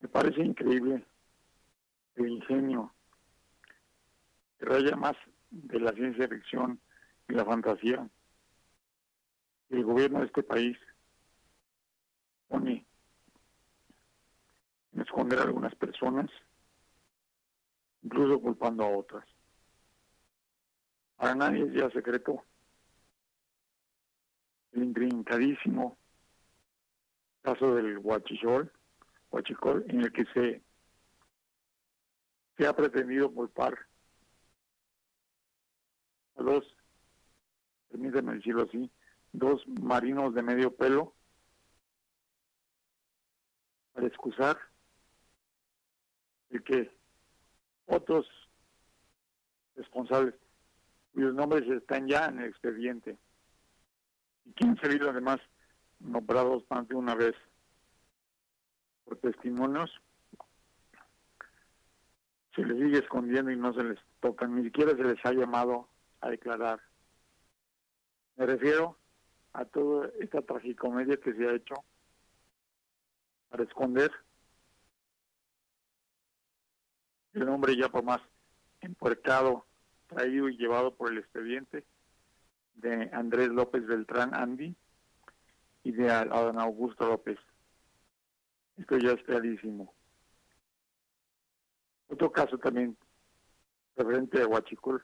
Me parece increíble el ingenio que raya más de la ciencia ficción y la fantasía. El gobierno de este país pone en esconder a algunas personas, incluso culpando a otras. Para nadie es ya secreto el intrincadísimo caso del huachicol, en el que se ha pretendido culpar a dos, permítanme decirlo así, dos marinos de medio pelo para excusar el que otros responsables cuyos nombres están ya en el expediente y que han salido además nombrados más de una vez por testimonios, se les sigue escondiendo y no se les toca, ni siquiera se les ha llamado a declarar. Me refiero a toda esta tragicomedia que se ha hecho para esconder el nombre ya por más empuercado, traído y llevado por el expediente de Andrés López Beltrán Andy y de Adán Augusto López. Esto ya es clarísimo. Otro caso también, referente a Huachicol,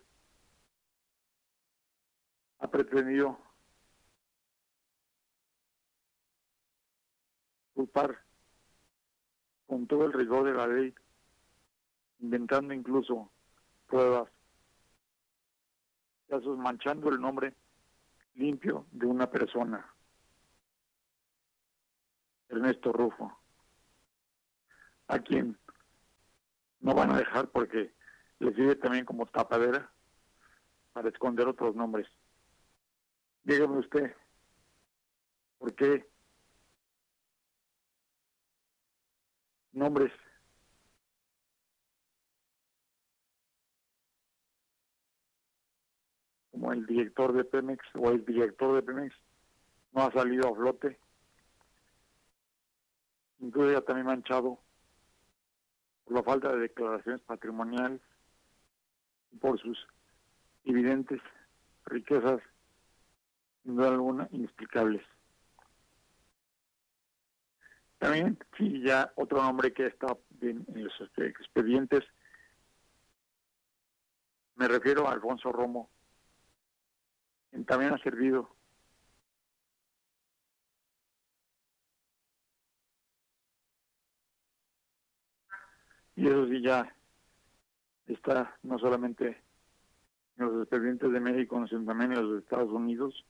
ha pretendido culpar con todo el rigor de la ley, inventando incluso pruebas, casos manchando el nombre limpio de una persona, Ernesto Rufo, a quien no van a dejar porque le sirve también como tapadera para esconder otros nombres. Dígame usted, ¿por qué nombres como el director de Pemex o el director de Pemex no ha salido a flote? Incluso ya también manchado por la falta de declaraciones patrimoniales y por sus evidentes riquezas, sin duda alguna, inexplicables. También, sí, ya otro nombre que está en los expedientes, me refiero a Alfonso Romo, quien también ha servido y eso sí ya está no solamente en los expedientes de México, sino también en los de Estados Unidos.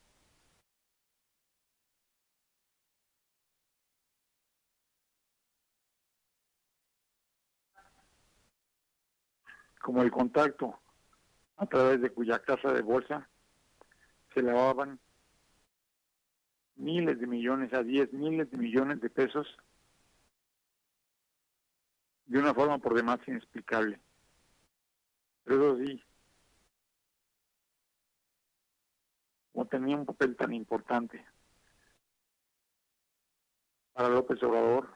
Como el contacto a través de cuya casa de bolsa se lavaban miles de millones a 10 miles de millones de pesos de una forma por demás inexplicable. Pero eso sí, como tenía un papel tan importante para López Obrador,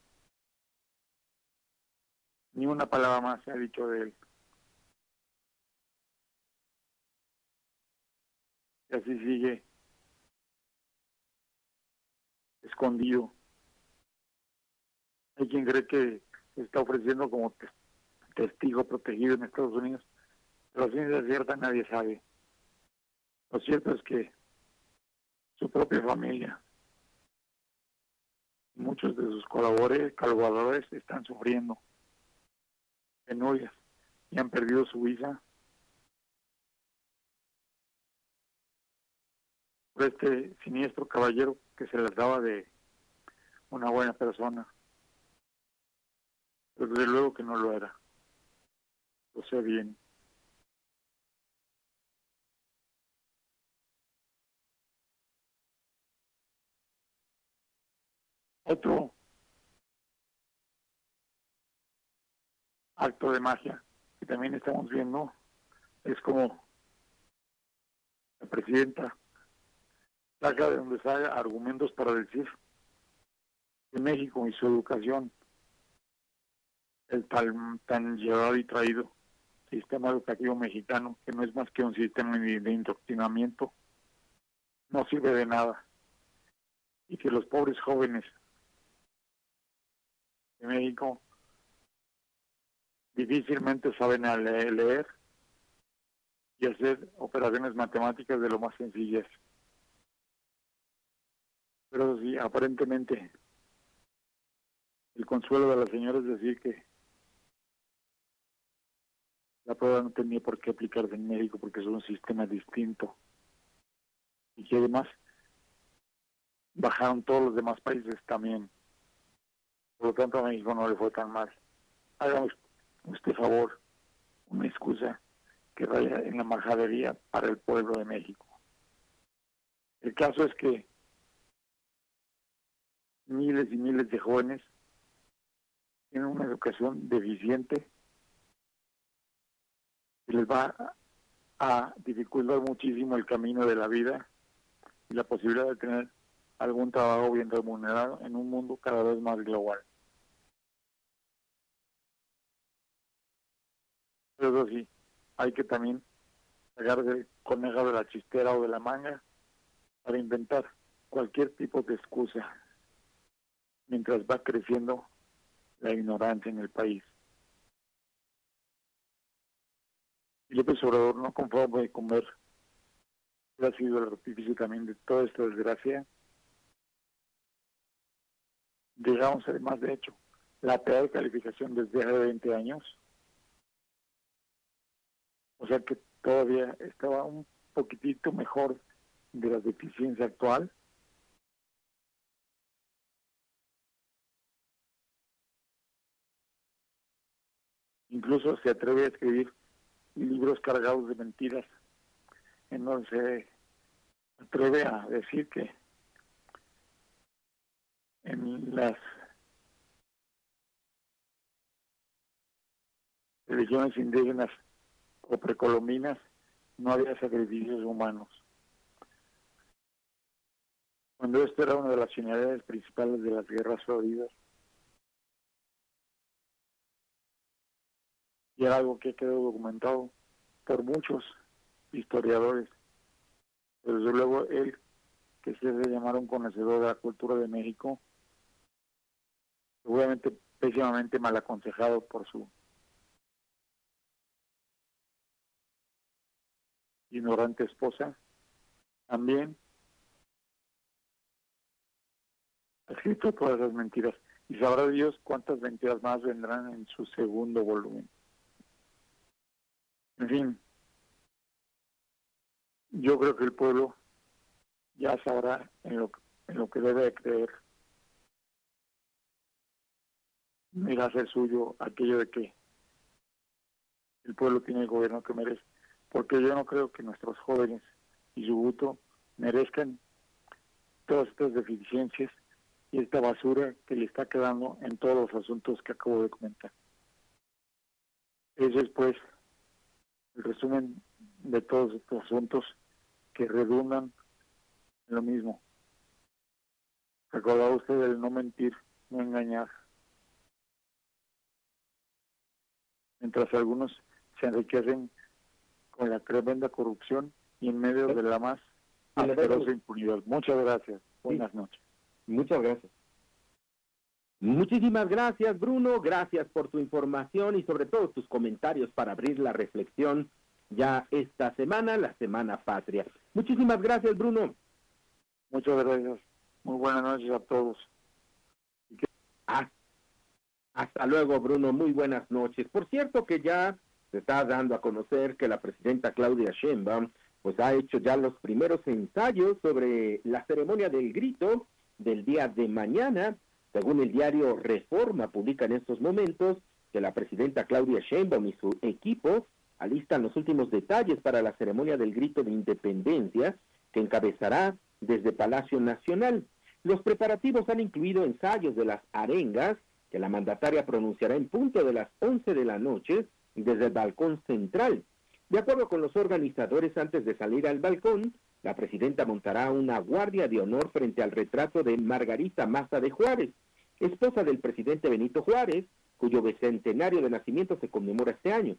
ni una palabra más se ha dicho de él. Y así sigue escondido. Hay quien cree que se está ofreciendo como testigo protegido en Estados Unidos, pero a ciencia cierta nadie sabe. Lo cierto es que su propia familia, muchos de sus colaboradores están sufriendo penurias y han perdido su visa por este siniestro caballero que se les daba de una buena persona. Pero desde luego que no lo era. Lo sé bien. Otro acto de magia que también estamos viendo es como la presidenta saca de donde saca argumentos para decir que México y su educación el tan llevado y traído sistema educativo mexicano, que no es más que un sistema de indoctrinamiento, no sirve de nada, y que los pobres jóvenes de México difícilmente saben leer y hacer operaciones matemáticas de lo más sencillas. Pero sí, aparentemente el consuelo de la señora es decir que la prueba no tenía por qué aplicarse en México porque es un sistema distinto, y que además bajaron todos los demás países también. Por lo tanto, a México no le fue tan mal. Hágame usted favor, una excusa que vaya en la majadería para el pueblo de México. El caso es que miles y miles de jóvenes tienen una educación deficiente que les va a dificultar muchísimo el camino de la vida y la posibilidad de tener algún trabajo bien remunerado en un mundo cada vez más global. Pero eso sí, hay que también sacar de coneja de la chistera o de la manga para inventar cualquier tipo de excusa mientras va creciendo la ignorancia en el país. Y López Obrador, no conforme con ver que ha sido el artífice también de toda esta desgracia, llegamos además, de hecho, la peor calificación desde hace 20 años, o sea que todavía estaba un poquitito mejor de la deficiencia actual. Incluso se atreve a escribir libros cargados de mentiras, en donde se atreve a decir que en las religiones indígenas o precolombinas no había sacrificios humanos, cuando esto era una de las finalidades principales de las guerras floridas, y era algo que quedó documentado por muchos historiadores. Pero desde luego él, que se debe llamar un conocedor de la cultura de México, seguramente pésimamente mal aconsejado por su ignorante esposa, también ha escrito todas las mentiras, y sabrá Dios cuántas mentiras más vendrán en su segundo volumen. En fin, yo creo que el pueblo ya sabrá en lo que debe creer. No irá a ser suyo aquello de que el pueblo tiene el gobierno que merece, porque yo no creo que nuestros jóvenes y su voto merezcan todas estas deficiencias y esta basura que le está quedando en todos los asuntos que acabo de comentar. Ese es pues el resumen de todos estos asuntos que redundan en lo mismo. Recordad usted el no mentir, no engañar. Mientras algunos se enriquecen con la tremenda corrupción y en medio de la más asquerosa impunidad. Muchas gracias. Buenas noches. Muchas gracias. Muchísimas gracias, Bruno. Gracias por tu información y sobre todo tus comentarios para abrir la reflexión ya esta semana, la Semana Patria. Muchísimas gracias, Bruno. Muchas gracias. Muy buenas noches a todos. Hasta luego, Bruno. Muy buenas noches. Por cierto que ya se está dando a conocer que la presidenta Claudia Sheinbaum pues ha hecho ya los primeros ensayos sobre la ceremonia del grito del día de mañana. Según el diario Reforma, publica en estos momentos que la presidenta Claudia Sheinbaum y su equipo alistan los últimos detalles para la ceremonia del grito de independencia que encabezará desde Palacio Nacional. Los preparativos han incluido ensayos de las arengas que la mandataria pronunciará en punto de las 11 de la noche desde el balcón central. De acuerdo con los organizadores, antes de salir al balcón, la presidenta montará una guardia de honor frente al retrato de Margarita Maza de Juárez, esposa del presidente Benito Juárez, cuyo bicentenario de nacimiento se conmemora este año.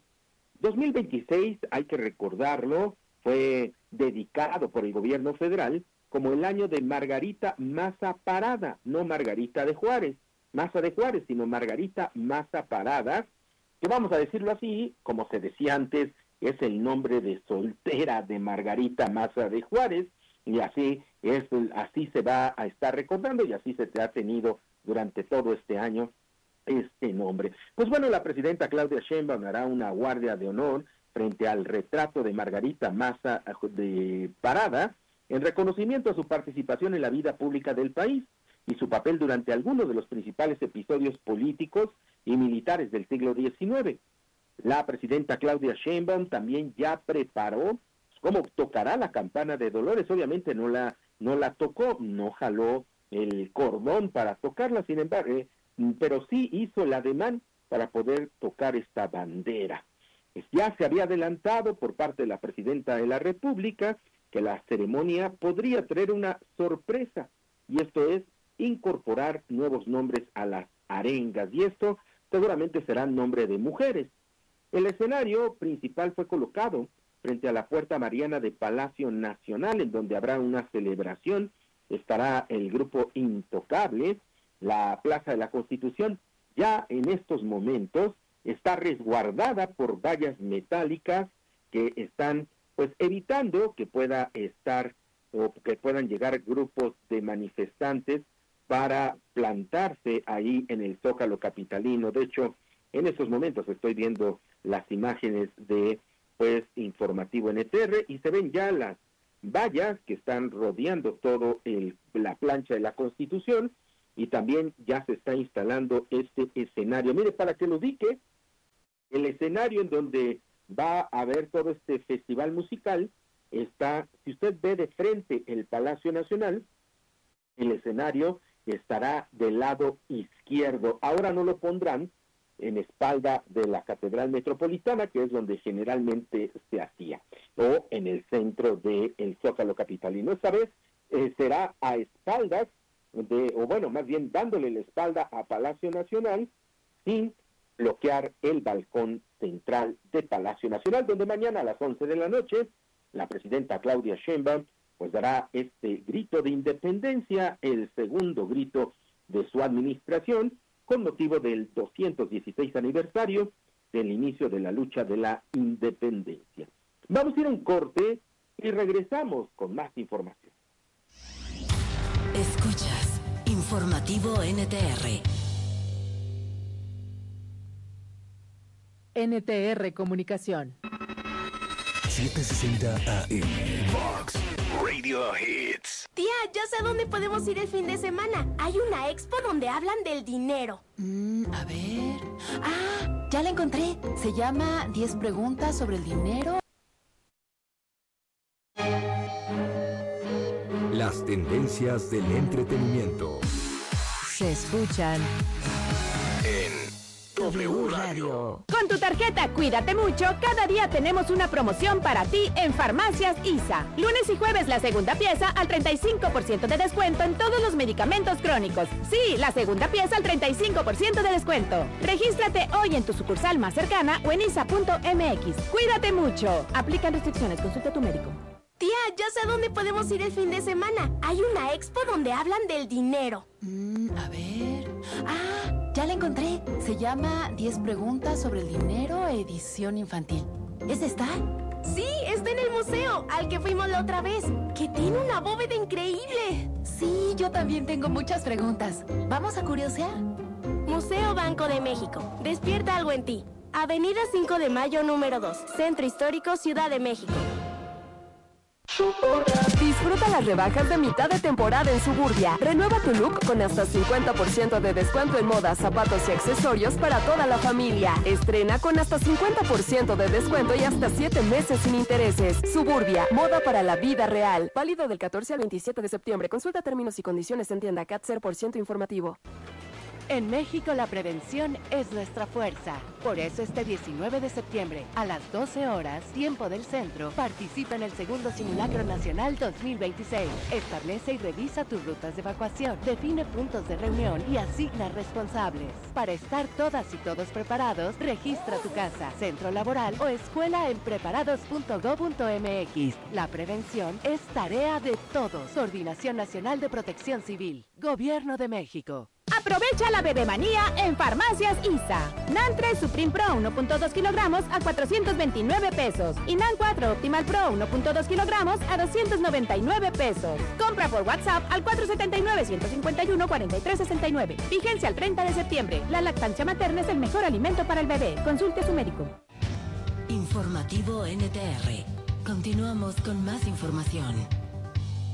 2026, hay que recordarlo, fue dedicado por el gobierno federal como el año de Margarita Maza Parada, no Margarita de Juárez, Maza de Juárez, sino Margarita Maza Parada, que vamos a decirlo así, como se decía antes, es el nombre de soltera de Margarita Maza de Juárez, y así se va a estar recordando, y así se te ha tenido durante todo este año este nombre. Pues bueno, la presidenta Claudia Sheinbaum hará una guardia de honor frente al retrato de Margarita Maza de Parada, en reconocimiento a su participación en la vida pública del país y su papel durante algunos de los principales episodios políticos y militares del siglo XIX. La presidenta Claudia Sheinbaum también ya preparó cómo tocará la campana de Dolores. Obviamente no la tocó, no jaló el cordón para tocarla, sin embargo, pero sí hizo el ademán para poder tocar esta bandera. Ya se había adelantado por parte de la presidenta de la República que la ceremonia podría traer una sorpresa, y esto es incorporar nuevos nombres a las arengas, y esto seguramente será nombre de mujeres. El escenario principal fue colocado frente a la Puerta Mariana de Palacio Nacional, en donde habrá una celebración. Estará el grupo Intocable. La Plaza de la Constitución ya en estos momentos está resguardada por vallas metálicas que están pues evitando que pueda estar o que puedan llegar grupos de manifestantes para plantarse ahí en el Zócalo capitalino. De hecho, en estos momentos estoy viendo las imágenes de pues Informativo NTR y se ven ya las vallas que están rodeando todo la plancha de la Constitución, y también ya se está instalando este escenario. Mire, para que lo ubique, el escenario en donde va a haber todo este festival musical está, si usted ve de frente el Palacio Nacional, el escenario estará del lado izquierdo. Ahora no lo pondrán en espalda de la Catedral Metropolitana, que es donde generalmente se hacía, o en el centro del Zócalo capitalino. Esta vez será a espaldas más bien dándole la espalda a Palacio Nacional, sin bloquear el balcón central de Palacio Nacional, donde mañana a las 11 de la noche la presidenta Claudia Sheinbaum pues dará este grito de independencia, el segundo grito de su administración, con motivo del 216 aniversario del inicio de la lucha de la independencia. Vamos a ir a un corte y regresamos con más información. Escuchas Informativo NTR. NTR Comunicación. 760 AM. Vox Radio Hits. Tía, ya sé a dónde podemos ir el fin de semana. Hay una expo donde hablan del dinero. A ver. Ah, ya la encontré. Se llama 10 preguntas sobre el dinero. Las tendencias del entretenimiento. Se escuchan En W Radio. Con tu tarjeta Cuídate Mucho, cada día tenemos una promoción para ti en Farmacias ISA. Lunes y jueves la segunda pieza al 35% de descuento en todos los medicamentos crónicos. Sí, la segunda pieza al 35% de descuento. Regístrate hoy en tu sucursal más cercana o en isa.mx. Cuídate mucho. Aplican restricciones, consulta a tu médico. Tía, ya sé a dónde podemos ir el fin de semana. Hay una expo donde hablan del dinero. A ver. Ah, ya la encontré. Se llama 10 preguntas sobre el dinero, edición infantil. ¿Es esta? Sí, está en el museo, al que fuimos la otra vez, que tiene una bóveda increíble. Sí, yo también tengo muchas preguntas. ¿Vamos a curiosear? Museo Banco de México. Despierta algo en ti. Avenida 5 de Mayo, número 2. Centro Histórico, Ciudad de México. Disfruta las rebajas de mitad de temporada en Suburbia. Renueva tu look con hasta 50% de descuento en moda, zapatos y accesorios para toda la familia. Estrena con hasta 50% de descuento y hasta 7 meses sin intereses. Suburbia, moda para la vida real. Válido del 14 al 27 de septiembre. Consulta términos y condiciones en tienda CAT 0% informativo. En México la prevención es nuestra fuerza. Por eso este 19 de septiembre, a las 12 horas, tiempo del centro, participa en el segundo Simulacro Nacional 2026. Establece y revisa tus rutas de evacuación, define puntos de reunión y asigna responsables. Para estar todas y todos preparados, registra tu casa, centro laboral o escuela en preparados.go.mx. La prevención es tarea de todos. Coordinación Nacional de Protección Civil. Gobierno de México. Aprovecha la bebemanía en Farmacias ISA. NAN 3 Supreme Pro 1.2 kilogramos a 429 pesos. Y NAN 4 Optimal Pro 1.2 kilogramos a 299 pesos. Compra por WhatsApp al 479-151-4369. Vigencia al 30 de septiembre. La lactancia materna es el mejor alimento para el bebé. Consulte a su médico. Informativo NTR. Continuamos con más información.